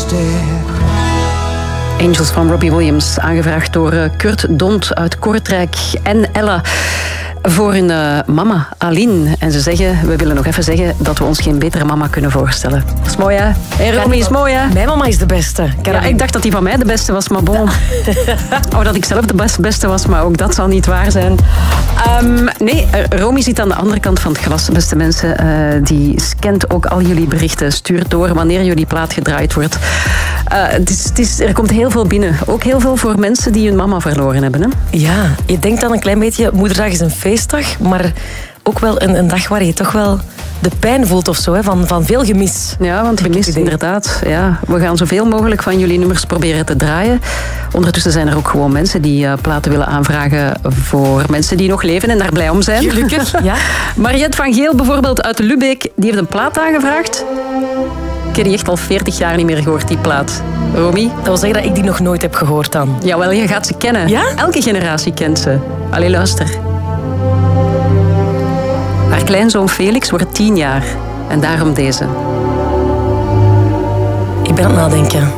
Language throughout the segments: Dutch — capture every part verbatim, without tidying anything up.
Angels van Robbie Williams, aangevraagd door Kurt Dont uit Kortrijk en Ella voor hun uh, mama Aline. En ze zeggen, we willen nog even zeggen dat we ons geen betere mama kunnen voorstellen. Dat is mooi, hè? Hey, Romy, is mooi, hè? Mijn mama is de beste. Ja, ik dacht dat die van mij de beste was, maar bon. Of dat ik zelf de best, beste was, maar ook dat zal niet waar zijn. Um, nee, Romy zit aan de andere kant van het glas, beste mensen. Uh, die scant ook al jullie berichten, stuurt door wanneer jullie plaat gedraaid wordt. Uh, het is, het is, er komt heel veel binnen. Ook heel veel voor mensen die hun mama verloren hebben. Hè? Ja, je denkt dan een klein beetje, Moederdag is een feestdag, maar ook wel een, een dag waar je toch wel de pijn voelt of zo, hè, van, van veel gemis. Ja, want gemis, inderdaad. Ja, we gaan zoveel mogelijk van jullie nummers proberen te draaien. Ondertussen zijn er ook gewoon mensen die uh, platen willen aanvragen voor mensen die nog leven en daar blij om zijn. Gelukkig, ja. Mariette van Geel bijvoorbeeld uit Lubeek, die heeft een plaat aangevraagd. Ik heb die echt al veertig jaar niet meer gehoord, die plaat. Romy? Dat wil zeggen dat ik die nog nooit heb gehoord dan. Jawel, je gaat ze kennen. Ja? Elke generatie kent ze. Allee, luister. Haar kleinzoon Felix wordt tien jaar. En daarom deze. Ik ben aan het nadenken.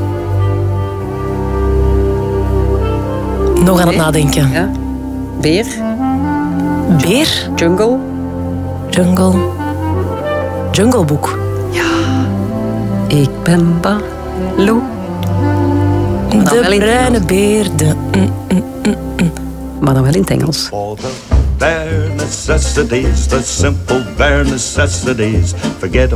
Nog aan het nadenken. Ja. Beer. Beer? Jungle. Jungle. Jungle Book. Ja. Ik ben Baloo. De bruine beer. De... Mm, mm, mm, mm. Maar dan wel in het Engels. All the bare necessities, the simple bare necessities. Forget